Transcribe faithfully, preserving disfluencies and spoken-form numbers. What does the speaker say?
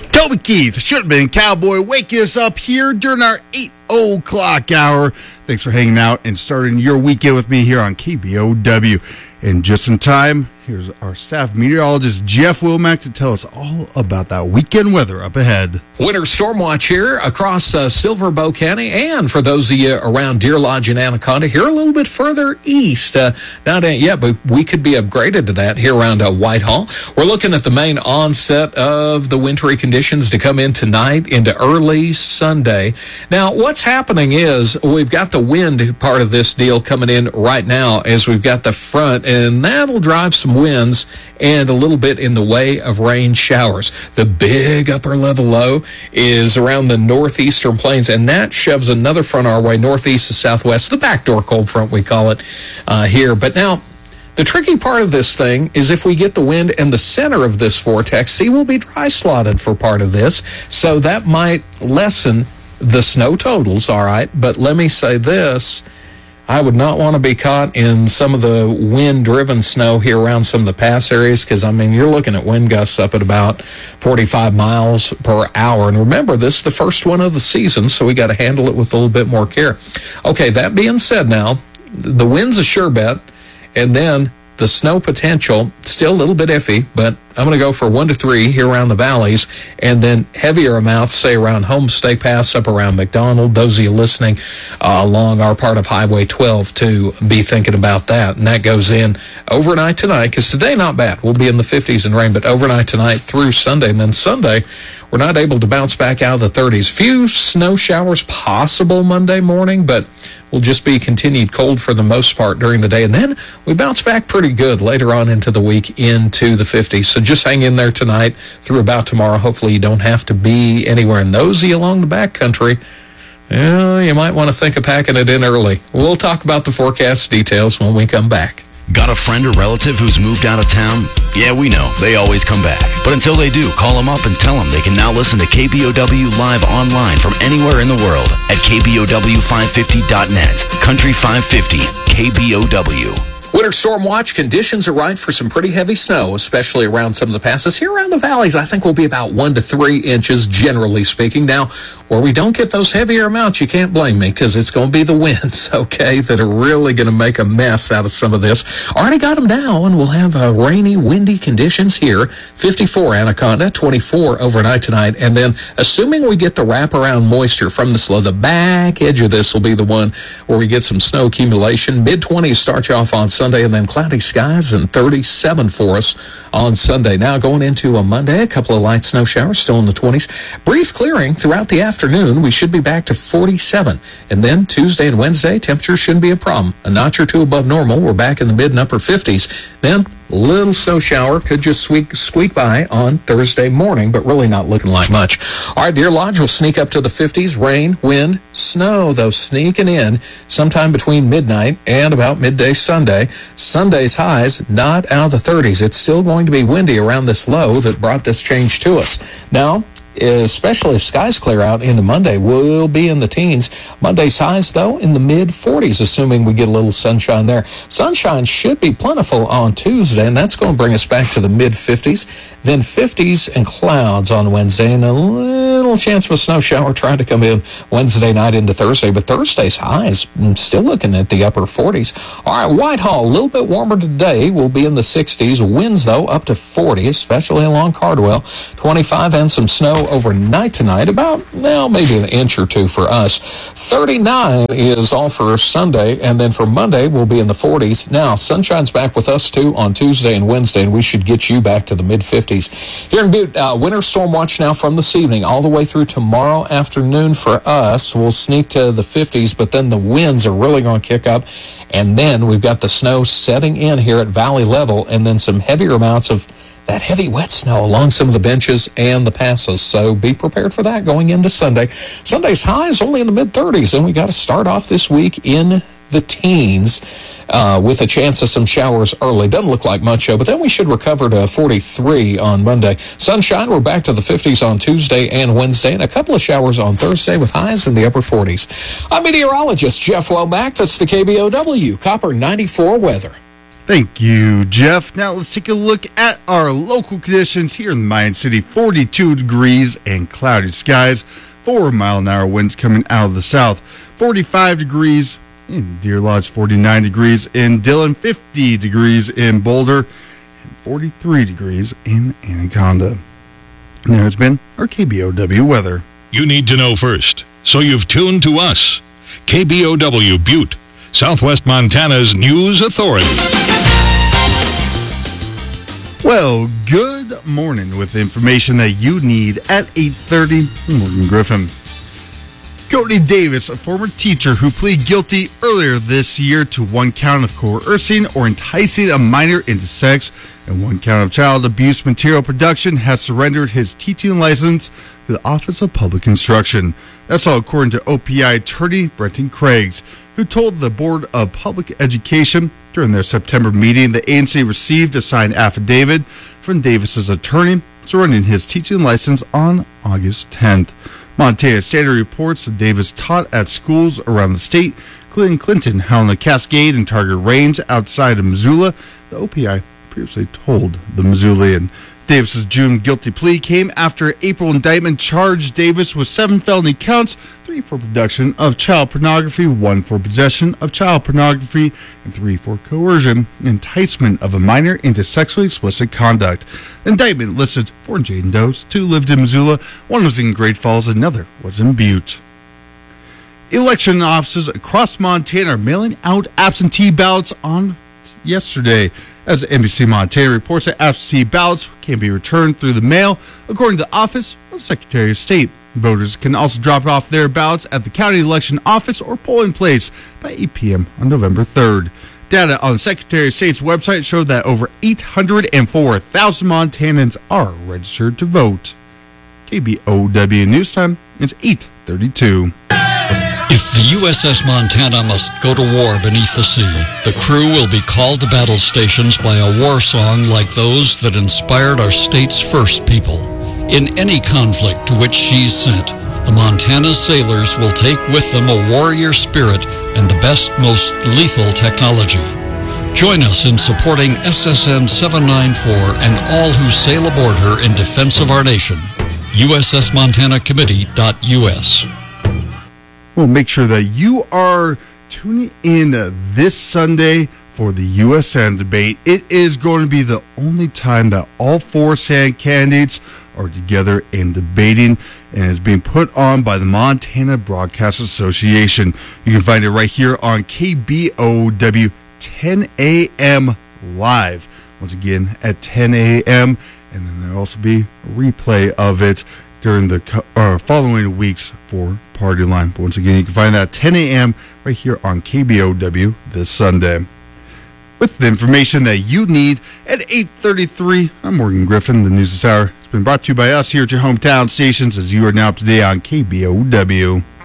Toby Keith, should have been Cowboy, waking us up here during our eight o'clock hour. Thanks for hanging out and starting your weekend with me here on K B O W. And just in time, here's our staff meteorologist, Jeff Womack, to tell us all about that weekend weather up ahead. Winter storm watch here across uh, Silver Bow County, and for those of you around Deer Lodge and Anaconda, here a little bit further east. Uh, not yet, but we could be upgraded to that here around uh, Whitehall. We're looking at the main onset of the wintry conditions to come in tonight into early Sunday. Now, what's happening is we've got the wind part of this deal coming in right now as we've got the front, and that'll drive some winds and a little bit in the way of rain showers. The big upper level low is around the northeastern plains, and that shoves another front our way, northeast to southwest, the backdoor cold front we call it uh, here. But now, the tricky part of this thing is if we get the wind in the center of this vortex, see, we'll be dry slotted for part of this, so that might lessen the snow totals, all right? But let me say this, I would not want to be caught in some of the wind-driven snow here around some of the pass areas, because, I mean, you're looking at wind gusts up at about forty-five miles per hour. And remember, this is the first one of the season, so we got to handle it with a little bit more care. Okay, that being said now, the wind's a sure bet, and then the snow potential, still a little bit iffy, but I'm going to go for one to three here around the valleys, and then heavier amounts, say, around Homestay Pass, up around McDonald. Those of you listening uh, along our part of Highway twelve to be thinking about that. And that goes in overnight tonight, because today not bad. We'll be in the fifties and rain, but overnight tonight through Sunday. And then Sunday, we're not able to bounce back out of the thirties. Few snow showers possible Monday morning, but will just be continued cold for the most part during the day. And then we bounce back pretty good later on into the week into the fifties. So just hang in there tonight through about tomorrow. Hopefully you don't have to be anywhere. And those of you along the back country, well, you might want to think of packing it in early. We'll talk about the forecast details when we come back. Got a friend or relative who's moved out of town? Yeah, we know. They always come back. But until they do, call them up and tell them they can now listen to K B O W live online from anywhere in the world at K B O W five fifty dot net. Country five fifty, K B O W. Winter storm watch conditions are right for some pretty heavy snow, especially around some of the passes. Here around the valleys, I think we'll be about one to three inches, generally speaking. Now, where we don't get those heavier amounts, you can't blame me, because it's going to be the winds, okay, that are really going to make a mess out of some of this. Already got them down. We'll have uh, rainy, windy conditions here. fifty-four Anaconda, twenty-four overnight tonight. And then, assuming we get the wraparound moisture from the slow, the back edge of this will be the one where we get some snow accumulation. mid-twenties start you off on Sunday, and then cloudy skies and thirty-seven for us on Sunday. Now going into a Monday, a couple of light snow showers still in the twenties. Brief clearing throughout the afternoon. We should be back to forty-seven. And then Tuesday and Wednesday, temperatures shouldn't be a problem. A notch or two above normal. We're back in the mid and upper fifties. Then little snow shower could just squeak, squeak by on Thursday morning, but really not looking like much. All right, Deer Lodge will sneak up to the fifties. Rain, wind, snow, though, sneaking in sometime between midnight and about midday Sunday. Sunday's highs not out of the thirties. It's still going to be windy around this low that brought this change to us. Now, especially if skies clear out into Monday, we'll be in the teens. Monday's highs, though, in the mid-forties, assuming we get a little sunshine there. Sunshine should be plentiful on Tuesday, and that's going to bring us back to the mid-fifties. Then fifties and clouds on Wednesday, and a little chance of a snow shower trying to come in Wednesday night into Thursday. But Thursday's highs, still looking at the upper forties. All right, Whitehall, a little bit warmer today. We'll be in the sixties. Winds, though, up to forty, especially along Cardwell. twenty-five and some snow overnight tonight, about, well, maybe an inch or two for us. thirty-nine is all for Sunday, and then for Monday, we'll be in the forties. Now, sunshine's back with us, too, on Tuesday and Wednesday, and we should get you back to the mid-fifties. Here in Butte, uh, winter storm watch now from this evening all the way through tomorrow afternoon for us. We'll sneak to the fifties, but then the winds are really going to kick up, and then we've got the snow setting in here at valley level, and then some heavier amounts of that heavy wet snow along some of the benches and the passes. So be prepared for that going into Sunday. Sunday's high is only in the mid-thirties, and we got to start off this week in the teens uh, with a chance of some showers early. Doesn't look like much, but then we should recover to forty-three on Monday. Sunshine, we're back to the fifties on Tuesday and Wednesday, and a couple of showers on Thursday with highs in the upper forties. I'm meteorologist Jeff Womack. That's the K B O W Copper ninety-four weather. Thank you, Jeff. Now let's take a look at our local conditions here in the Mayan City. forty-two degrees and cloudy skies. Four mile an hour winds coming out of the south. forty-five degrees in Deer Lodge. forty-nine degrees in Dillon. fifty degrees in Boulder. And forty-three degrees in Anaconda. And there has been our K B O W weather. You need to know first, so you've tuned to us. K B O W Butte, Southwest Montana's news authority. Well, good morning with the information that you need at eight thirty. Morgan Griffin. Cody Davis, a former teacher who pleaded guilty earlier this year to one count of coercing or enticing a minor into sex and one count of child abuse material production, has surrendered his teaching license to the Office of Public Instruction. That's all according to O P I attorney Brenton Craigs, who told the Board of Public Education during their September meeting the A N C received a signed affidavit from Davis's attorney surrendering his teaching license on August tenth. Montana Standard reports that Davis taught at schools around the state, including Clinton, Helena, Cascade, and Target Range outside of Missoula. The O P I previously told the Missoulian. Davis's June guilty plea came after April indictment charged Davis with seven felony counts, three for production of child pornography, one for possession of child pornography, and three for coercion and enticement of a minor into sexually explicit conduct. The indictment listed four Jane Does, two lived in Missoula, one was in Great Falls, another was in Butte. Election offices across Montana are mailing out absentee ballots on yesterday. As N B C Montana reports that absentee ballots can be returned through the mail, according to the Office of Secretary of State. Voters can also drop off their ballots at the county election office or polling place by eight p.m. on November third. Data on the Secretary of State's website showed that over eight hundred four thousand Montanans are registered to vote. K B O W News Time, it's eight thirty-two. If the U S S Montana must go to war beneath the sea, the crew will be called to battle stations by a war song like those that inspired our state's first people. In any conflict to which she's sent, the Montana sailors will take with them a warrior spirit and the best, most lethal technology. Join us in supporting S S N seven ninety-four and all who sail aboard her in defense of our nation. U S S Montana Committee dot U S. We'll make sure that you are tuning in this Sunday for the U S N debate. It is going to be the only time that all four S A N candidates are together and debating, and is being put on by the Montana Broadcast Association. You can find it right here on K B O W ten a.m. live. Once again at ten a.m. and then there'll also be a replay of it during the uh, following weeks for Party Line. But once again, you can find that at ten a.m. right here on K B O W this Sunday. With the information that you need at eight thirty-three, I'm Morgan Griffin. The News This Hour has been brought to you by us here at your hometown stations, as you are now up to date on K B O W.